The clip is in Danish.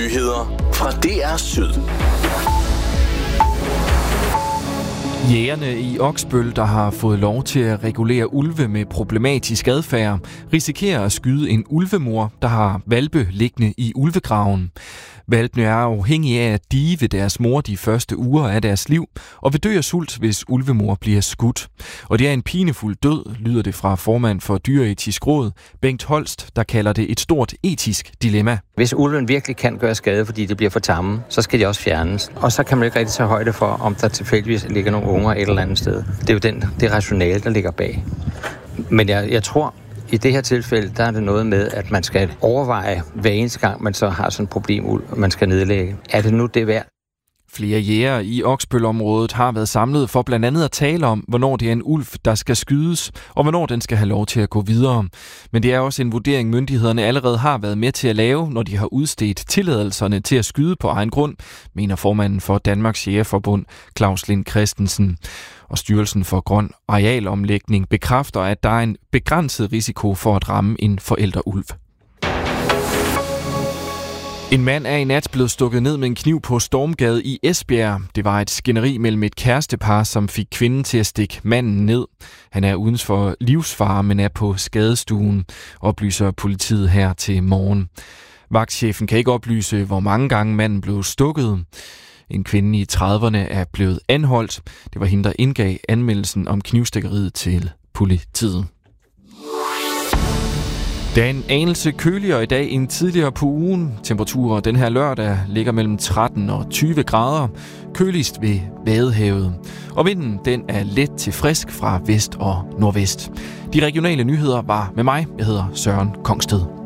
nyheder fra DR Syd. Jægerne i Oksbøl, der har fået lov til at regulere ulve med problematisk adfærd, risikerer at skyde en ulvemor, der har hvalpe liggende i ulvegraven. Hvalpene er afhængige af at dige ved deres mor de første uger af deres liv, og vil dø af sult, hvis ulvemor bliver skudt. Og det er en pinefuld død, lyder det fra formand for Dyreetisk Råd, Bengt Holst, der kalder det et stort etisk dilemma. Hvis ulven virkelig kan gøre skade, fordi det bliver for tamme, så skal de også fjernes. Og så kan man ikke rigtig tage højde for, om der tilfældigvis ligger nogle unger et eller andet sted. Det er jo det rationale, der ligger bag. Men jeg tror, i det her tilfælde, der er det noget med, at man skal overveje hver eneste gang, man så har sådan et problem, man skal nedlægge. Er det nu det værd? Flere jægere i Oksbøl-området har været samlet for blandt andet at tale om, hvornår det er en ulv, der skal skydes, og hvornår den skal have lov til at gå videre. Men det er også en vurdering, myndighederne allerede har været med til at lave, når de har udstedt tilladelserne til at skyde på egen grund, mener formanden for Danmarks Jægerforbund, Claus Lind Christensen. Og Styrelsen for Grøn Arealomlægning bekræfter, at der er en begrænset risiko for at ramme en forældreulv. En mand er i nat blevet stukket ned med en kniv på Stormgade i Esbjerg. Det var et skænderi mellem et kærestepar, som fik kvinden til at stikke manden ned. Han er uden for livsfare, men er på skadestuen, oplyser politiet her til morgen. Vagtchefen kan ikke oplyse, hvor mange gange manden blev stukket. En kvinde i 30'erne er blevet anholdt. Det var hende, der indgav anmeldelsen om knivstikkeriet til politiet. Det er en anelse køligere i dag end tidligere på ugen. Temperaturer den her lørdag ligger mellem 13 og 20 grader. Køligst ved Vadehavet. Og vinden den er let til frisk fra vest og nordvest. De regionale nyheder var med mig. Jeg hedder Søren Kongsted.